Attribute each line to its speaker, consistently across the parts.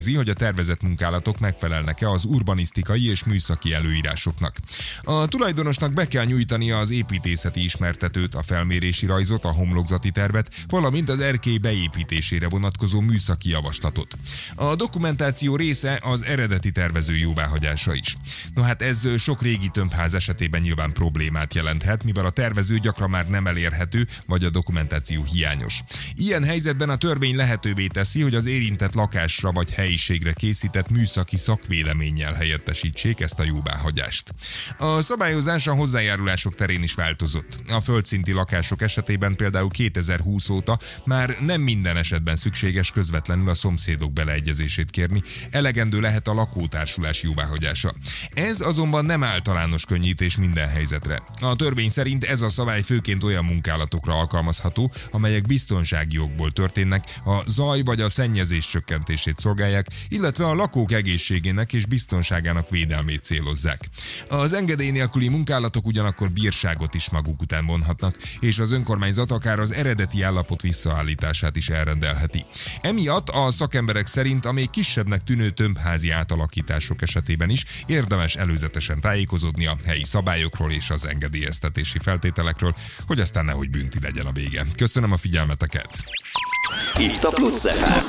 Speaker 1: hogy a tervezett munkálatok megfelelnek-e az urbanisztikai és műszaki előírásoknak. A tulajdonosnak be kell nyújtania az építészeti ismertetőt, a felmérési rajzot, a homlokzati tervet, valamint az erkély beépítésére vonatkozó műszaki javaslatot. A dokumentáció része az eredeti tervező jóváhagyása is. No hát ez sok régi tömbház esetében nyilván problémát jelenthet, mivel a tervező gyakran már nem elérhető, vagy a dokumentáció hiányos. Ilyen helyzetben a törvény lehetővé teszi, hogy az érintett lakásra vagy helyiségre készített műszaki szakvéleménnyel helyettesítsék ezt a jóváhagyást. A szabályozás a hozzájárulások terén is változott. A földszinti lakások esetében például 2020 óta már nem minden esetben szükséges közvetlenül a szomszédok beleegyezését kérni, elegendő lehet a lakótársulás jóváhagyása. Ez azonban nem általános könnyítés minden helyzetre. A törvény szerint ez a szabály főként olyan munkálatokra alkalmazható, amelyek biztonsági okból történnek, a zaj vagy a szennyezés csökkentését szolgálják, illetve a lakók egészségének és biztonságának védelmét célozzák. Az engedély nélküli munkálatok ugyanakkor bírságot is maguk után vonhatnak, és az önkormányzat akár az eredeti állapot visszaállítását is elrendelheti. Emiatt a szakemberek szerint a még kisebbnek tűnő tömbházi átalakítások esetében is érdemes előzetesen tájékozódni a helyi szabályokról és az engedélyeztetési feltételekről, hogy aztán nehogy bünti legyen a vége. Köszönöm a figyelmeteket!
Speaker 2: Itt a Plusz FM.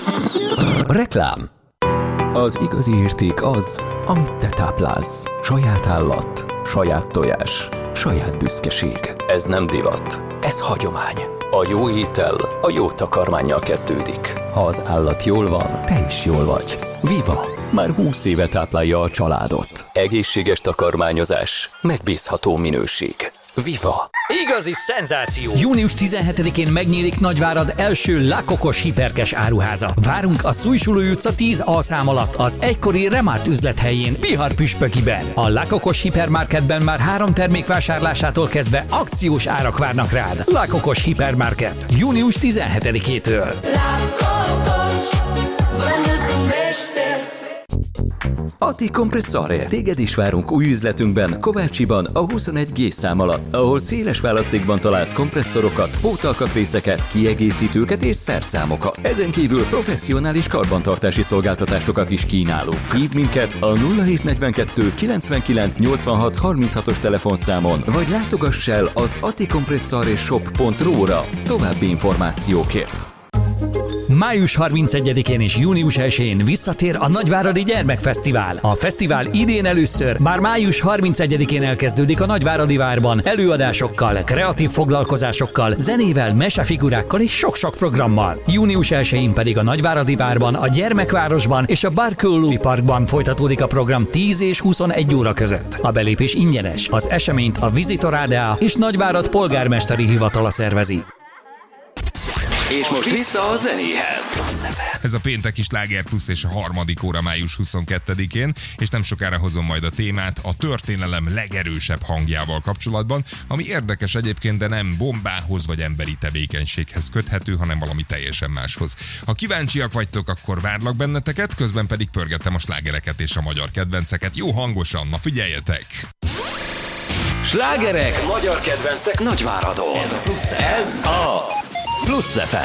Speaker 2: Reklám. Az igazi érték az, amit te táplálsz. Saját állat, saját tojás, saját büszkeség. Ez nem divat, ez hagyomány. A jó étel a jó takarmánnyal kezdődik. Ha az állat jól van, te is jól vagy. Viva! Már 20 éve táplálja a családot. Egészséges takarmányozás, megbízható minőség. Viva!
Speaker 3: Igazi szenzáció! Június 17-én megnyílik Nagyvárad első Lakokos hiperkes áruháza. Várunk a Szújsulói utca 10A szám alatt, az egykori Remárt üzlethelyén, Bihar-püspökiben. A Lakokos hipermarketben már 3 termék vásárlásától kezdve akciós árak várnak rád. Lakokos hipermarket. Június 17-től.
Speaker 2: Ati Kompresszore. Téged is várunk új üzletünkben, Kovácsiban, a 21G szám alatt, ahol széles választékban találsz kompresszorokat, pótalkatrészeket, kiegészítőket és szerszámokat. Ezen kívül professzionális karbantartási szolgáltatásokat is kínálunk. Hívd minket a 0742 99 86 36-os telefonszámon, vagy látogass el az atikompressoreshop.ru-ra további információkért.
Speaker 3: Május 31-én és június 1-én visszatér a Nagyváradi Gyermekfesztivál. A fesztivál idén először már május 31-én elkezdődik a Nagyváradi Várban előadásokkal, kreatív foglalkozásokkal, zenével, mesefigurákkal és sok-sok programmal. Június 1-én pedig a Nagyváradi Várban, a Gyermekvárosban és a Barkőlői Parkban folytatódik a program 10 és 21 óra között. A belépés ingyenes. Az eseményt a Visitor ADA és Nagyvárad polgármesteri hivatala szervezi.
Speaker 2: És most vissza a zenéhez.
Speaker 1: Ez a pénteki Sláger Plusz és a harmadik óra május 22-én, és nem sokára hozom majd a témát a történelem legerősebb hangjával kapcsolatban, ami érdekes egyébként, de nem bombához vagy emberi tevékenységhez köthető, hanem valami teljesen máshoz. Ha kíváncsiak vagytok, akkor várlak benneteket, közben pedig pörgettem a slágereket és a magyar kedvenceket. Jó hangosan, na figyeljetek!
Speaker 2: Slágerek, magyar kedvencek Nagyváradon. Ez a Plusz FM.